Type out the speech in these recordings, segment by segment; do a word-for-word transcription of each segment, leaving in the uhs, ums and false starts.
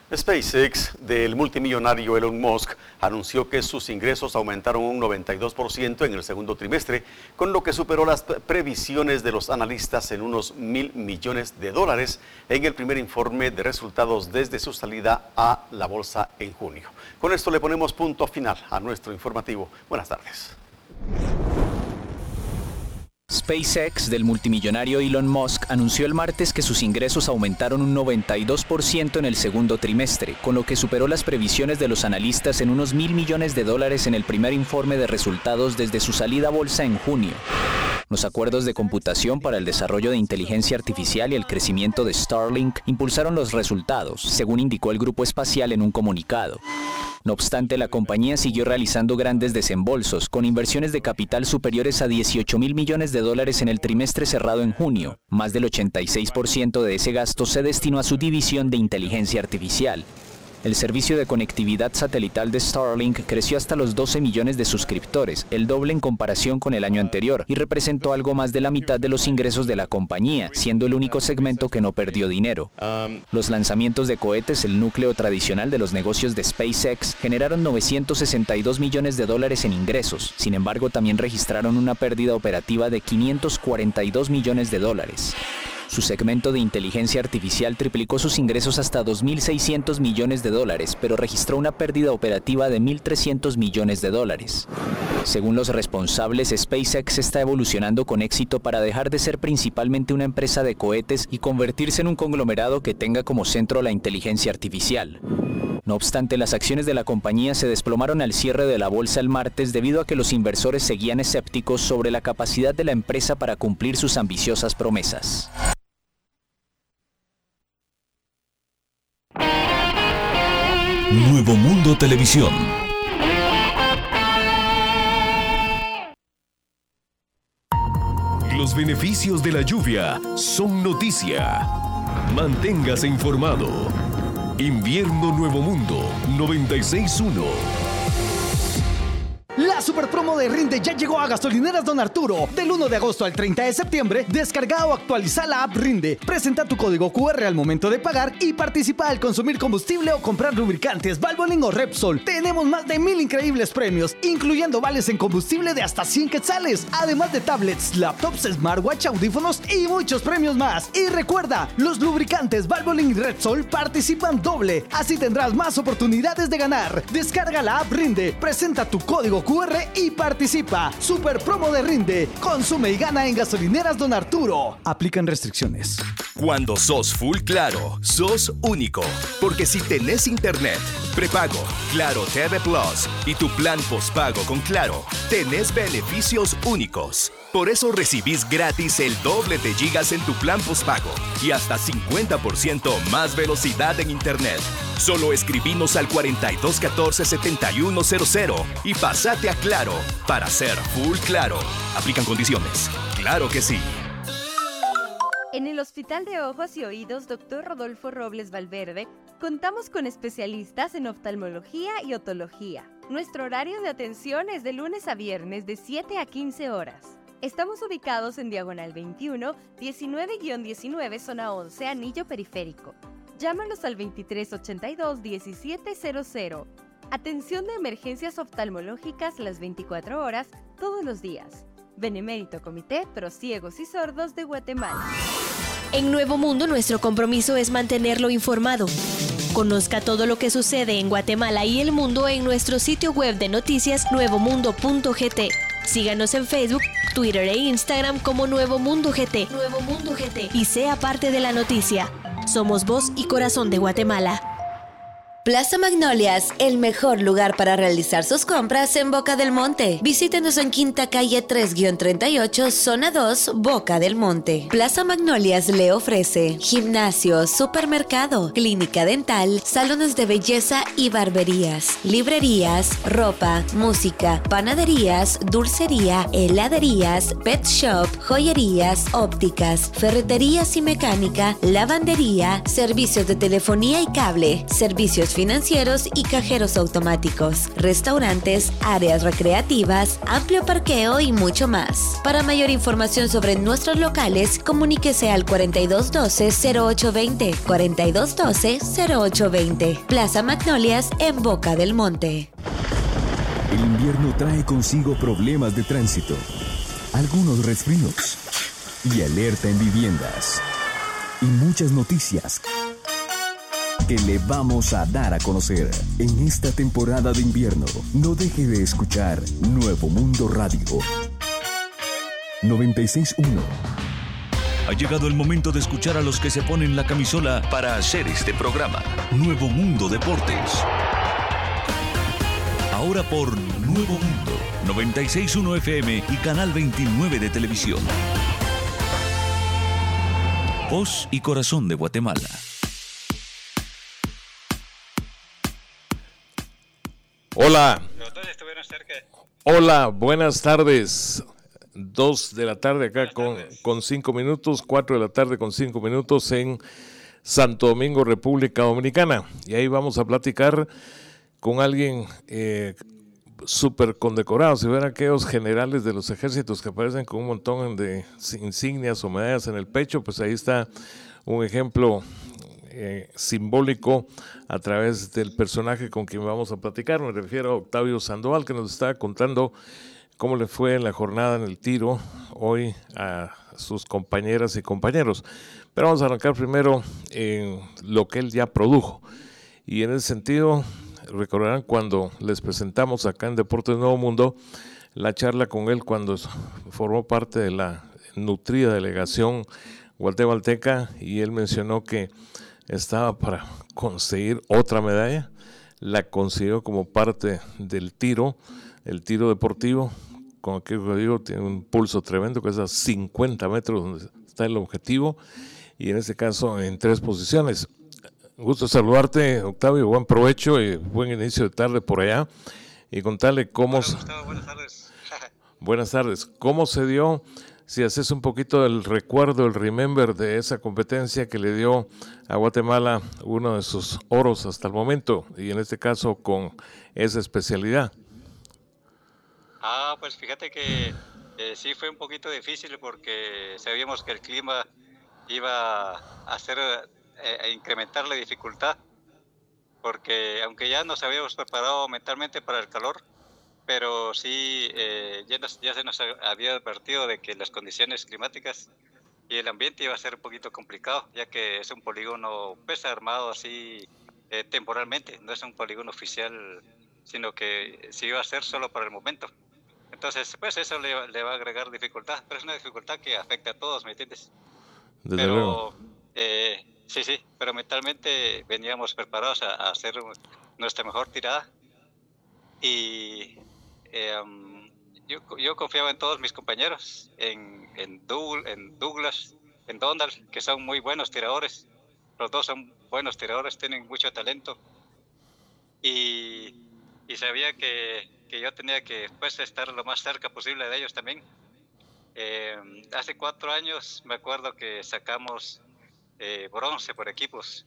SpaceX, del multimillonario Elon Musk, anunció que sus ingresos aumentaron un noventa y dos por ciento en el segundo trimestre, con lo que superó las previsiones de los analistas en unos mil millones de dólares en el primer informe de resultados desde su salida a la bolsa en junio. Con esto le ponemos punto final a nuestro informativo. Buenas tardes. SpaceX, del multimillonario Elon Musk, anunció el martes que sus ingresos aumentaron un noventa y dos por ciento en el segundo trimestre, con lo que superó las previsiones de los analistas en unos mil millones de dólares en el primer informe de resultados desde su salida a bolsa en junio. Los acuerdos de computación para el desarrollo de inteligencia artificial y el crecimiento de Starlink impulsaron los resultados, según indicó el grupo espacial en un comunicado. No obstante, la compañía siguió realizando grandes desembolsos, con inversiones de capital superiores a dieciocho mil millones de dólares en el trimestre cerrado en junio. Más del ochenta y seis por ciento de ese gasto se destinó a su división de inteligencia artificial. El servicio de conectividad satelital de Starlink creció hasta los doce millones de suscriptores, el doble en comparación con el año anterior, y representó algo más de la mitad de los ingresos de la compañía, siendo el único segmento que no perdió dinero. Los lanzamientos de cohetes, el núcleo tradicional de los negocios de SpaceX, generaron novecientos sesenta y dos millones de dólares en ingresos. Sin embargo, también registraron una pérdida operativa de quinientos cuarenta y dos millones de dólares. Su segmento de inteligencia artificial triplicó sus ingresos hasta dos mil seiscientos millones de dólares, pero registró una pérdida operativa de mil trescientos millones de dólares. Según los responsables, SpaceX está evolucionando con éxito para dejar de ser principalmente una empresa de cohetes y convertirse en un conglomerado que tenga como centro la inteligencia artificial. No obstante, las acciones de la compañía se desplomaron al cierre de la bolsa el martes debido a que los inversores seguían escépticos sobre la capacidad de la empresa para cumplir sus ambiciosas promesas. Nuevo Mundo Televisión. Los beneficios de la lluvia son noticia. Manténgase informado. Invierno Nuevo Mundo noventa y seis punto uno. La super promo de Rinde ya llegó a Gasolineras Don Arturo. Del uno de agosto al treinta de septiembre, descarga o actualiza la app Rinde. Presenta tu código cu erre al momento de pagar y participa al consumir combustible o comprar lubricantes, Valvoline o Repsol. Tenemos más de mil increíbles premios, incluyendo vales en combustible de hasta cien quetzales, además de tablets, laptops, smartwatch, audífonos y muchos premios más. Y recuerda, los lubricantes Valvoline y Repsol participan doble, así tendrás más oportunidades de ganar. Descarga la app Rinde, presenta tu código cu erre y participa. Super promo de Rinde. Consume y gana en Gasolineras Don Arturo. Aplican restricciones. Cuando sos full Claro, sos único. Porque si tenés internet, prepago, Claro T V Plus y tu plan postpago con Claro, tenés beneficios únicos. Por eso recibís gratis el doble de gigas en tu plan postpago y hasta cincuenta por ciento más velocidad en internet. Solo escribinos al cuarenta y dos catorce setenta y uno cero cero y pasate a Claro para ser full Claro. Aplican condiciones. Claro que sí. En el Hospital de Ojos y Oídos doctor Rodolfo Robles Valverde, contamos con especialistas en oftalmología y otología. Nuestro horario de atención es de lunes a viernes de siete a quince horas. Estamos ubicados en Diagonal veintiuno, diecinueve diecinueve, zona once, Anillo Periférico. Llámanos al veintitrés ochenta y dos, diecisiete cero cero. Atención de emergencias oftalmológicas las veinticuatro horas, todos los días. Benemérito Comité Pro Ciegos y Sordos de Guatemala. En Nuevo Mundo, nuestro compromiso es mantenerlo informado. Conozca todo lo que sucede en Guatemala y el mundo en nuestro sitio web de noticias nuevo mundo punto g t. Síganos en Facebook, Twitter e Instagram como Nuevo Mundo G T. Nuevo Mundo G T. Y sea parte de la noticia. Somos voz y corazón de Guatemala. Plaza Magnolias, el mejor lugar para realizar sus compras en Boca del Monte. Visítenos en Quinta Calle tres treinta y ocho, Zona dos, Boca del Monte. Plaza Magnolias le ofrece gimnasio, supermercado, clínica dental, salones de belleza y barberías, librerías, ropa, música, panaderías, dulcería, heladerías, pet shop, joyerías, ópticas, ferreterías y mecánica, lavandería, servicios de telefonía y cable, servicios centros financieros y cajeros automáticos, restaurantes, áreas recreativas, amplio parqueo y mucho más. Para mayor información sobre nuestros locales, comuníquese al cuarenta y dos doce cero ocho veinte, cuarenta y dos doce cero ocho veinte. Plaza Magnolias en Boca del Monte. El invierno trae consigo problemas de tránsito, algunos resfríos y alerta en viviendas. Y muchas noticias que le vamos a dar a conocer en esta temporada de invierno. No deje de escuchar Nuevo Mundo Radio noventa y seis punto uno. Ha llegado el momento de escuchar a los que se ponen la camisola para hacer este programa. Nuevo Mundo Deportes. Ahora por Nuevo Mundo, noventa y seis punto uno F M y Canal veintinueve de televisión. Voz y corazón de Guatemala. Hola. Hola, buenas tardes. Dos de la tarde acá con, con cinco minutos, cuatro de la tarde con cinco minutos en Santo Domingo, República Dominicana. Y ahí vamos a platicar con alguien eh, súper condecorado. Si ven aquellos generales de los ejércitos que aparecen con un montón de insignias o medallas en el pecho, pues ahí está un ejemplo eh, simbólico a través del personaje con quien vamos a platicar. Me refiero a Octavio Sandoval, que nos está contando cómo le fue en la jornada en el tiro hoy a sus compañeras y compañeros. Pero vamos a arrancar primero en lo que él ya produjo. Y en ese sentido, recordarán cuando les presentamos acá en Deportes Nuevo Mundo la charla con él cuando formó parte de la nutrida delegación guatemalteca, y él mencionó que estaba para conseguir otra medalla. La consiguió como parte del tiro, el tiro deportivo, con aquello que digo, tiene un pulso tremendo, que es a cincuenta metros donde está el objetivo, y en este caso en tres posiciones. Un gusto saludarte, Octavio, buen provecho y buen inicio de tarde por allá, y contarle cómo... Hola, Gustavo, buenas tardes. Buenas tardes. ¿Cómo se dio, si haces un poquito del recuerdo, el remember de esa competencia que le dio a Guatemala uno de sus oros hasta el momento, y en este caso con esa especialidad? Ah, pues fíjate que eh, sí fue un poquito difícil porque sabíamos que el clima iba a hacer, eh, a incrementar la dificultad, porque aunque ya nos habíamos preparado mentalmente para el calor, pero sí eh, ya, nos, ya se nos había advertido de que las condiciones climáticas y el ambiente iba a ser un poquito complicado, ya que es un polígono pues armado así eh, temporalmente, no es un polígono oficial, sino que sí iba a ser solo para el momento. Entonces, pues eso le, le va a agregar dificultad, pero es una dificultad que afecta a todos, ¿me entiendes? Desde pero, luego. Eh, sí, sí, pero mentalmente veníamos preparados a, a hacer nuestra mejor tirada. Y eh, um, yo, yo confiaba en todos mis compañeros, en, en, Doug, en Douglas, en Donald, que son muy buenos tiradores. Los dos son buenos tiradores, tienen mucho talento. Y, y sabía que... que yo tenía que pues, estar lo más cerca posible de ellos también. Eh, hace cuatro años me acuerdo que sacamos eh, bronce por equipos,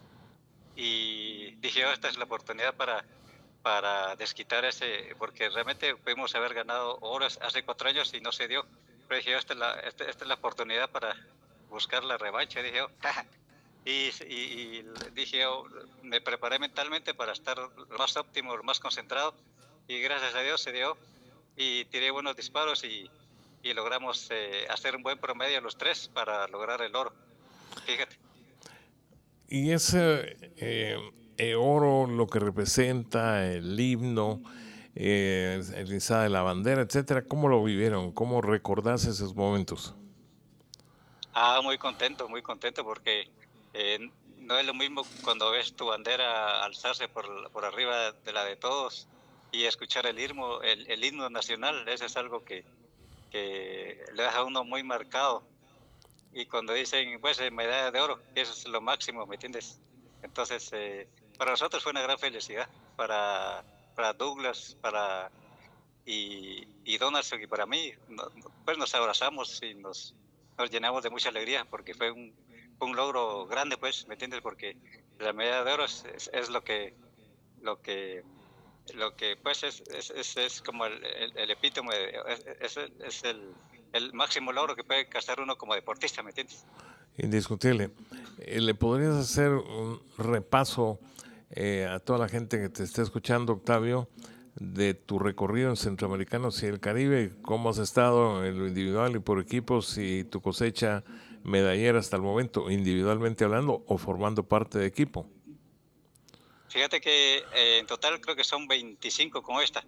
y dije, oh, esta es la oportunidad para, para desquitar ese, porque realmente pudimos haber ganado oro hace cuatro años y no se dio, pero dije, oh, esta, es la, esta, esta es la oportunidad para buscar la revancha, dije, oh, y, y, y dije, oh, me preparé mentalmente para estar lo más óptimo, lo más concentrado, y gracias a Dios se dio, y tiré buenos disparos y, y logramos eh, hacer un buen promedio los tres para lograr el oro. Fíjate. Y ese eh, eh, oro, lo que representa el himno, eh, el izada de la bandera, etcétera, ¿cómo lo vivieron? ¿Cómo recordás esos momentos? Ah, muy contento, muy contento, porque eh, no es lo mismo cuando ves tu bandera alzarse por, por arriba de la de todos, y escuchar el himno, el, el himno nacional. Eso es algo que, que le deja a uno muy marcado. Y cuando dicen, pues, medalla de oro, eso es lo máximo, ¿me entiendes? Entonces, eh, para nosotros fue una gran felicidad, para, para Douglas, para y, y Donaldson y para mí, no, pues nos abrazamos y nos, nos llenamos de mucha alegría, porque fue un, un logro grande, pues, ¿me entiendes? Porque la medalla de oro es, es, es lo que, lo que, lo que, pues, es, es, es, es como el, el, el epítome, es, es, es el, el máximo logro que puede alcanzar uno como deportista, ¿me entiendes? Indiscutible. Eh, ¿Le podrías hacer un repaso eh, a toda la gente que te esté escuchando, Octavio, de tu recorrido en Centroamericanos y el Caribe? ¿Cómo has estado en lo individual y por equipos y tu cosecha medallera hasta el momento, individualmente hablando o formando parte de equipo? Fíjate que eh, en total creo que son veinticinco con esta.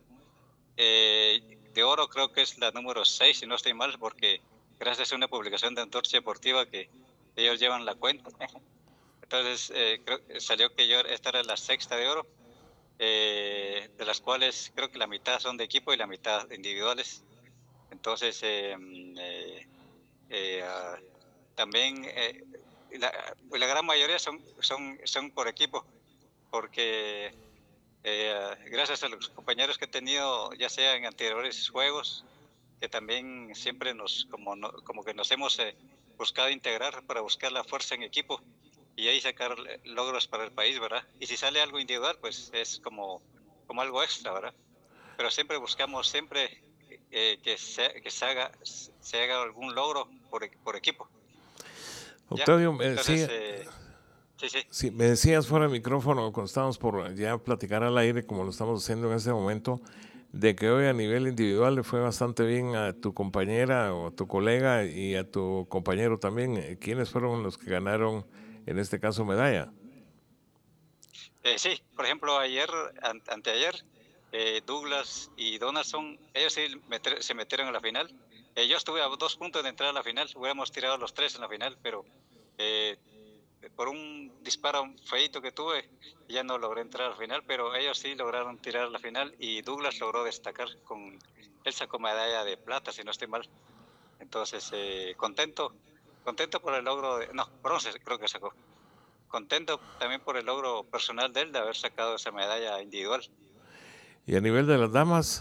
Eh, de oro creo que es la número seis, si no estoy mal, porque gracias a una publicación de Antorcha Deportiva que ellos llevan la cuenta. Entonces eh, creo que salió que yo esta era la sexta de oro, eh, de las cuales creo que la mitad son de equipo y la mitad individuales. Entonces eh, eh, eh, uh, también eh, la, la gran mayoría son, son, son por equipo, porque eh, gracias a los compañeros que he tenido, ya sea en anteriores juegos, que también siempre nos, como, no, como que nos hemos eh, buscado integrar para buscar la fuerza en equipo y ahí sacar logros para el país, ¿verdad? Y si sale algo individual, pues es como, como algo extra, ¿verdad? Pero siempre buscamos, siempre eh, que, se, que se, haga, se haga algún logro por, por equipo. Octavio, me Entonces, decía, eh, sí, sí. sí, me decías fuera del micrófono, cuando estábamos por ya platicar al aire, como lo estamos haciendo en este momento, de que hoy a nivel individual le fue bastante bien a tu compañera o a tu colega y a tu compañero también. ¿Quiénes fueron los que ganaron, en este caso, medalla? Eh, sí, por ejemplo, ayer, an, anteayer, eh, Douglas y Donaldson, ellos sí meter, se metieron a la final. Eh, yo estuve a dos puntos de entrar a la final, hubiéramos tirado los tres en la final, pero eh, por un disparo feito que tuve, ya no logré entrar a la final, pero ellos sí lograron tirar a la final y Douglas logró destacar, con él sacó medalla de plata, si no estoy mal. Entonces, eh, contento, contento por el logro, de, no, bronce creo que sacó. Contento también por el logro personal de él de haber sacado esa medalla individual. ¿Y a nivel de las damas?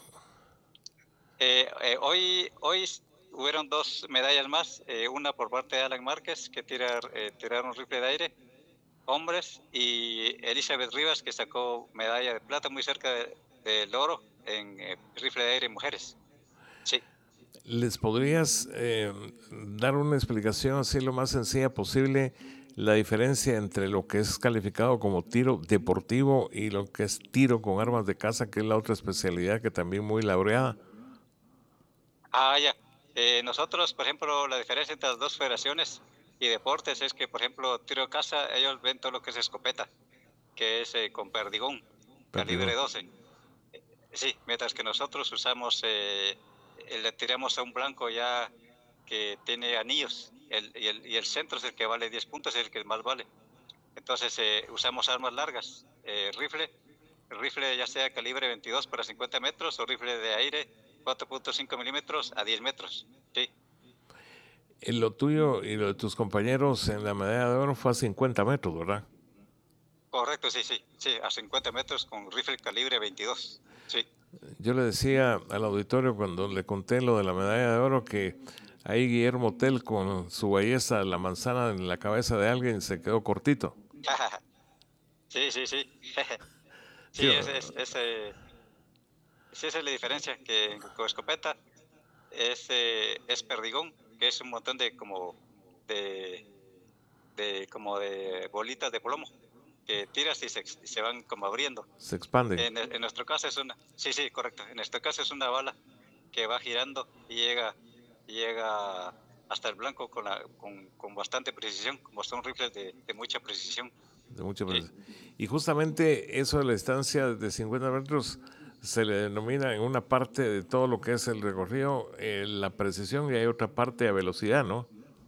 Eh, eh, hoy, hoy hubieron dos medallas más, eh, una por parte de Alan Márquez, que tira, eh, tiraron un rifle de aire, hombres, y Elizabeth Rivas, que sacó medalla de plata muy cerca del de oro en eh, rifle de aire mujeres. Sí. ¿Les podrías eh, dar una explicación así lo más sencilla posible, la diferencia entre lo que es calificado como tiro deportivo y lo que es tiro con armas de caza, que es la otra especialidad que también muy laureada? Ah, ya. Eh, nosotros, por ejemplo, la diferencia entre las dos federaciones y deportes es que, por ejemplo, tiro de caza, ellos ven todo lo que es escopeta, que es eh, con perdigón, perdigón, calibre doce. Eh, sí, mientras que nosotros usamos, eh, le tiramos a un blanco ya que tiene anillos, el, y, el, y el centro es el que vale diez puntos, es el que más vale. Entonces eh, usamos armas largas, eh, rifle, rifle ya sea calibre veintidós para cincuenta metros o rifle de aire cuatro punto cinco milímetros a diez metros. Sí. En lo tuyo y lo de tus compañeros en la medalla de oro fue a cincuenta metros, ¿verdad? Correcto, sí, sí, sí, a cincuenta metros con rifle calibre veintidós. Sí. Yo le decía al auditorio cuando le conté lo de la medalla de oro que ahí Guillermo Tell con su belleza, la manzana en la cabeza de alguien, se quedó cortito. Sí, sí, sí. Sí, es, es, es, eh, sí, esa es la diferencia, que con escopeta es, eh, es perdigón, que es un montón de como de, de como de bolitas de plomo que tiras y se, se van como abriendo. Se expanden. En, en nuestro caso es una, sí, sí, correcto. En nuestro caso es una bala que va girando y llega, llega hasta el blanco con, la, con, con bastante precisión, como son rifles de, de mucha precisión. De mucha precisión. Sí. Y justamente eso de la distancia de cincuenta metros se le denomina en una parte de todo lo que es el recorrido eh, la precisión, y hay otra parte a velocidad, ¿no?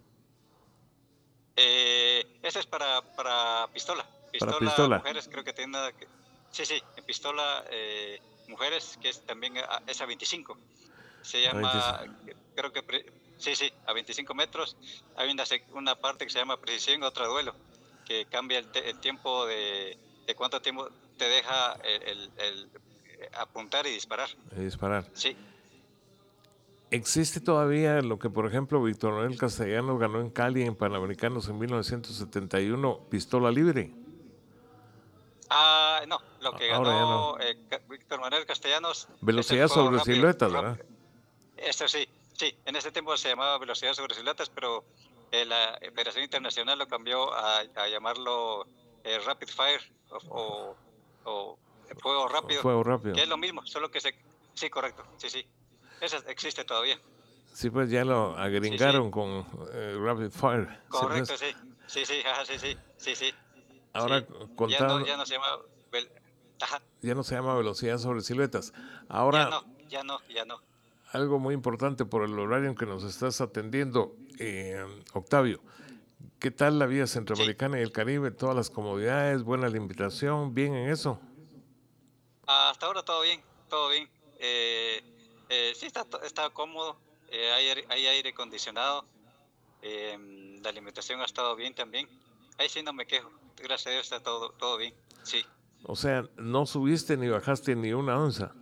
Eh, esa es para, para pistola. Pistola, para pistola. Mujeres, creo que tiene nada que... Sí, sí, en pistola eh, mujeres, que es también a, es a veinticinco. Se llama, veinticinco. Creo que, sí, sí, a veinticinco metros. Hay una, una parte que se llama precisión, otra duelo, que cambia el, te, el tiempo de, de cuánto tiempo te deja el, el, el apuntar y disparar. Y disparar. Sí. ¿Existe todavía lo que, por ejemplo, Víctor Manuel Castellanos ganó en Cali en Panamericanos en mil novecientos setenta y uno, pistola libre? Ah, no, lo que Ahora ganó no. eh, Víctor Manuel Castellanos... Velocidad sobre rápido, siluetas, ¿verdad? Rápido. Esto sí, sí, en ese tiempo se llamaba velocidad sobre siluetas, pero eh, la Federación Internacional lo cambió a, a llamarlo eh, Rapid Fire o, o, o Fuego Rápido. Fuego Rápido. Que es lo mismo, solo que se... Sí, correcto, sí, sí. Eso existe todavía. Sí, pues ya lo agringaron sí, sí. con eh, Rapid Fire. Correcto, sí, sí, sí, ajá, sí, sí, sí, sí. Ahora, sí. contando... Ya no, ya no se llama... Ajá. Ya no se llama velocidad sobre siluetas. Ahora... Ya no, ya no, ya no. Algo muy importante por el horario en que nos estás atendiendo, eh, Octavio. ¿Qué tal la vía centroamericana sí. y el Caribe? Todas las comodidades, buena la invitación, ¿bien en eso? Hasta ahora todo bien, todo bien. Eh, eh, sí, está, está cómodo, eh, hay, hay aire acondicionado, eh, la alimentación ha estado bien también. Ahí sí no me quejo, gracias a Dios está todo, todo bien, sí. O sea, no subiste ni bajaste ni una onza.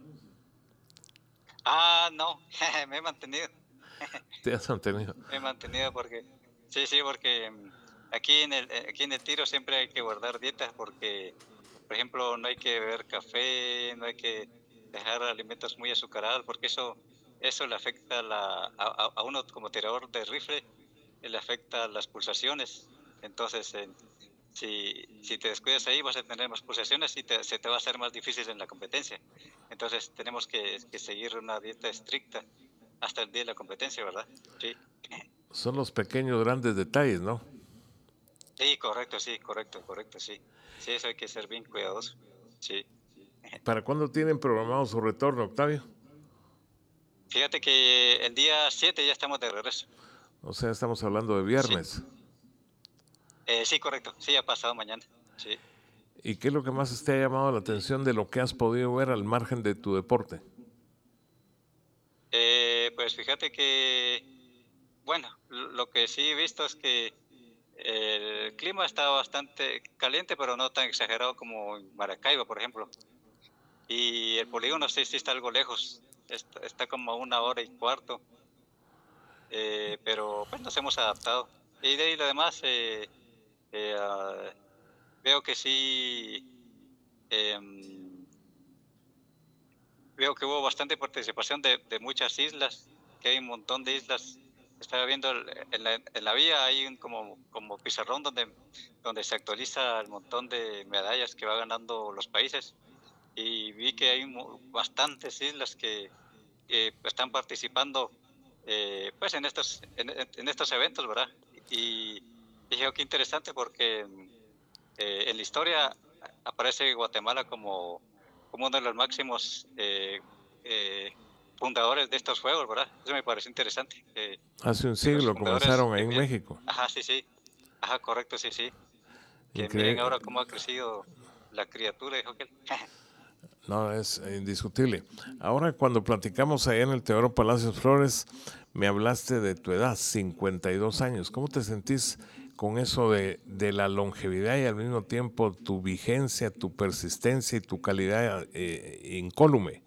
Ah, no, me he mantenido. ¿Te has mantenido? Me he mantenido porque, sí, sí, porque aquí en el aquí en el tiro siempre hay que guardar dietas porque, por ejemplo, no hay que beber café, no hay que dejar alimentos muy azucarados porque eso eso le afecta la, a, a uno como tirador de rifle, le afecta las pulsaciones. Entonces, eh, si, si te descuidas ahí vas a tener más pulsaciones y te, se te va a hacer más difícil en la competencia. Entonces tenemos que, que seguir una dieta estricta hasta el día de la competencia, ¿verdad? Sí. Son los pequeños grandes detalles, ¿no? Sí, correcto, sí, correcto, correcto, sí. Sí, eso hay que ser bien cuidadoso, sí. ¿Para cuándo tienen programado su retorno, Octavio? Fíjate que el día siete ya estamos de regreso. O sea, estamos hablando de viernes. Sí. Eh, sí, correcto. Sí, ha pasado mañana. Sí. ¿Y qué es lo que más te ha llamado la atención de lo que has podido ver al margen de tu deporte? Eh, pues fíjate que, bueno, lo que sí he visto es que el clima está bastante caliente, pero no tan exagerado como en Maracaibo, por ejemplo. Y el polígono sí, sí está algo lejos. Está, está como a una hora y cuarto. Eh, pero pues nos hemos adaptado. Y de ahí lo demás... Eh, Eh, uh, veo que sí eh, veo que hubo bastante participación de, de muchas islas, que hay un montón de islas. Estaba viendo en la, en la vía hay un como, como pizarrón donde, donde se actualiza el montón de medallas que va ganando los países y vi que hay bastantes islas que, que están participando eh, pues en estos, en, en estos eventos, ¿verdad? Y dije, oh, qué interesante porque eh, en la historia aparece Guatemala como, como uno de los máximos eh, eh, fundadores de estos juegos, ¿verdad? Eso me pareció interesante. Eh, Hace un siglo comenzaron ahí en México. Ajá, sí, sí. Ajá, correcto, sí, sí. Que Increíble. Miren ahora cómo ha crecido la criatura, dijo que... No, es indiscutible. Ahora, cuando platicamos allá en el Teodoro Palacios Flores, me hablaste de tu edad, cincuenta y dos años. ¿Cómo te sentís con eso de, de la longevidad y al mismo tiempo tu vigencia, tu persistencia y tu calidad eh, incólume?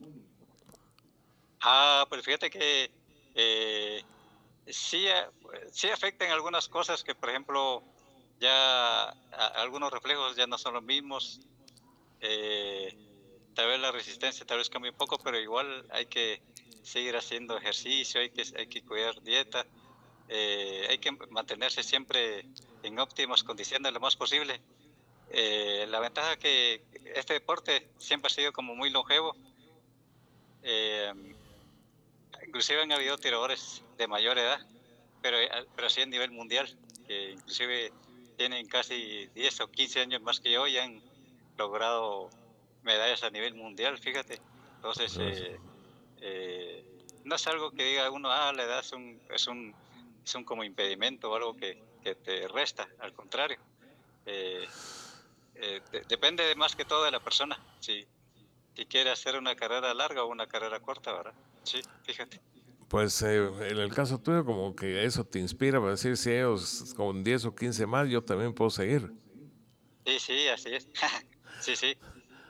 Ah, pues fíjate que eh, sí, sí afectan algunas cosas que, por ejemplo, ya a, algunos reflejos ya no son los mismos. Eh, tal vez la resistencia tal vez cambie un poco, pero igual hay que seguir haciendo ejercicio, hay que, hay que cuidar dieta. Eh, hay que mantenerse siempre en óptimas condiciones lo más posible. Eh, la ventaja que este deporte siempre ha sido como muy longevo. Eh, inclusive han habido tiradores de mayor edad, pero, pero sí a nivel mundial, que inclusive tienen casi diez o quince años más que yo y han logrado medallas a nivel mundial, fíjate. Entonces, eh, eh, no es algo que diga uno, ah, la edad es un... Es un es un como impedimento o algo que, que te resta, al contrario. Eh, eh, de, depende de más que todo de la persona, si, si quiere hacer una carrera larga o una carrera corta, ¿verdad? Sí, fíjate. Pues eh, en el caso tuyo como que eso te inspira para decir si ellos con diez o quince más yo también puedo seguir. Sí, sí, así es. Sí, sí.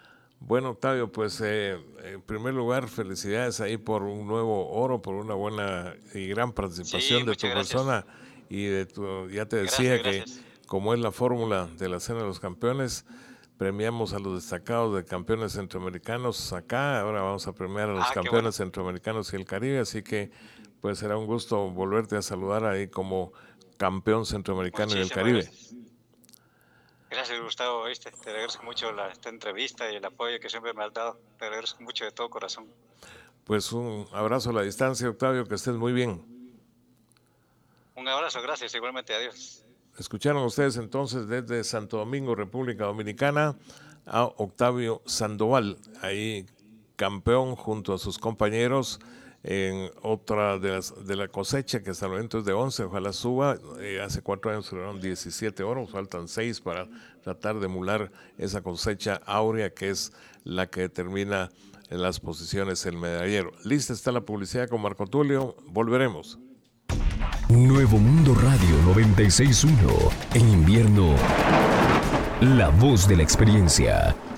Bueno, Octavio, pues eh, en primer lugar, felicidades ahí por un nuevo oro, por una buena y gran participación Sí, de tu gracias. persona y de tu, ya te decía Gracias, gracias. que como es la fórmula de la Cena de los Campeones, premiamos a los destacados de campeones centroamericanos acá, ahora vamos a premiar a los Ah, qué campeones bueno. centroamericanos y el Caribe, así que pues será un gusto volverte a saludar ahí como campeón centroamericano y el Muchísimas Caribe. gracias. Gracias, Gustavo, ¿viste? Te agradezco mucho la, esta entrevista y el apoyo que siempre me has dado. Te agradezco mucho de todo corazón. Pues un abrazo a la distancia, Octavio, que estés muy bien. Un abrazo, gracias, igualmente, adiós. Escucharon ustedes entonces desde Santo Domingo, República Dominicana, a Octavio Sandoval, ahí campeón junto a sus compañeros en otra de las de la cosecha que hasta el momento es de once, ojalá suba. Eh, hace cuatro años fueron diecisiete oros, faltan seis para tratar de emular esa cosecha áurea que es la que determina en las posiciones el medallero. Lista está la publicidad con Marco Tulio, volveremos. Nuevo Mundo Radio noventa y seis punto uno. En invierno, la voz de la experiencia.